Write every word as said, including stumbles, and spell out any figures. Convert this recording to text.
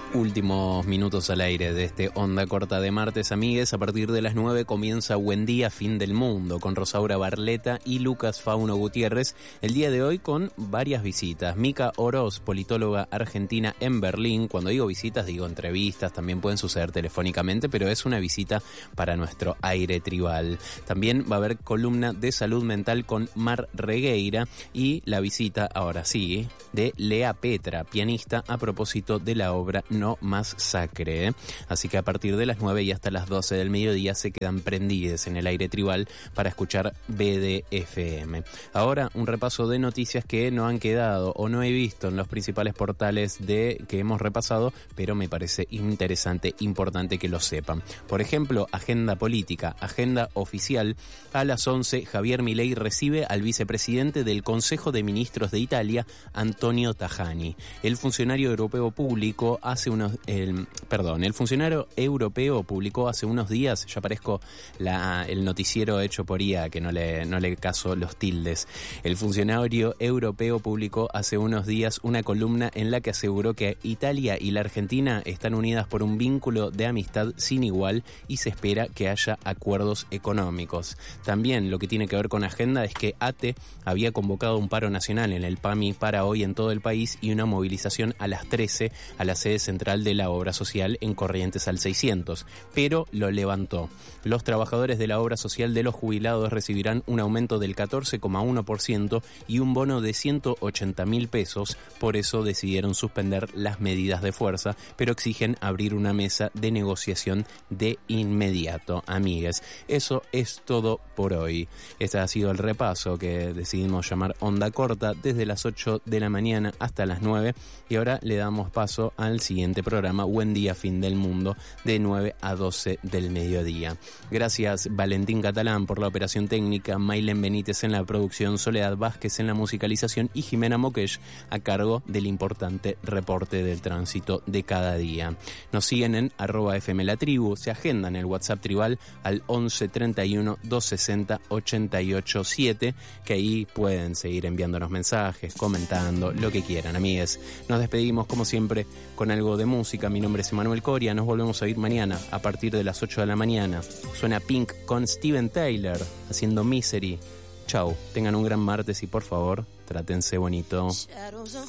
Últimos minutos al aire de este Onda Corta de martes, amigues. A partir de las nueve comienza Buen Día, Fin del Mundo, con Rosaura Barleta y Lucas Fauno Gutiérrez. El día de hoy con varias visitas. Mica Oroz, politóloga argentina en Berlín. Cuando digo visitas, digo entrevistas, también pueden suceder telefónicamente, pero es una visita para nuestro aire tribal. También va a haber columna de salud mental con Mar Regueira y la visita, ahora sí, de Lea Petra, pianista, a propósito de la obra No Más Sacre, ¿eh? Así que a partir de las nueve y hasta las doce del mediodía se quedan prendidas en el aire tribal para escuchar B D F M. Ahora un repaso de noticias que no han quedado o no he visto en los principales portales de que hemos repasado, pero me parece interesante, importante que lo sepan. Por ejemplo, agenda política, agenda oficial. A las once, Javier Milei recibe al vicepresidente del Consejo de Ministros de Italia, Antonio Tajani. El funcionario europeo público hace unos, el, perdón, el funcionario europeo publicó hace unos días, ya parezco la, el noticiero hecho por I A, que no le, no le caso los tildes. El funcionario europeo publicó hace unos días una columna en la que aseguró que Italia y la Argentina están unidas por un vínculo de amistad sin igual y se espera que haya acuerdos económicos. También lo que tiene que ver con agenda es que A T E había convocado un paro nacional en el P A M I para hoy en todo el país y una movilización a las trece a la sede central de la obra social en Corrientes al seiscientos, pero lo levantó. Los trabajadores de la obra social de los jubilados recibirán un aumento del catorce coma uno por ciento y un bono de ciento ochenta mil pesos, por eso decidieron suspender las medidas de fuerza, pero exigen abrir una mesa de negociación de inmediato. Amigues, eso es todo por hoy. Este ha sido el repaso que decidimos llamar Onda Corta desde las ocho de la mañana hasta las nueve y ahora le damos paso al siguiente programa, Buen Día, Fin del Mundo, de nueve a doce del mediodía. Gracias Valentín Catalán por la operación técnica, Maylen Benítez en la producción, Soledad Vázquez en la musicalización y Jimena Moquesh a cargo del importante reporte del tránsito de cada día. Nos siguen en arroba F M La Tribu, se agendan el WhatsApp tribal al once treinta y uno doscientos sesenta ochenta y ocho siete, que ahí pueden seguir enviándonos mensajes, comentando, lo que quieran, amigues. Nos despedimos como siempre con algo de música. Mi nombre es Emanuel Coria, nos volvemos a oír mañana a partir de las ocho de la mañana. Suena Pink con Steven Tyler haciendo Misery. Chau, tengan un gran martes y por favor, trátense bonito. Shadows are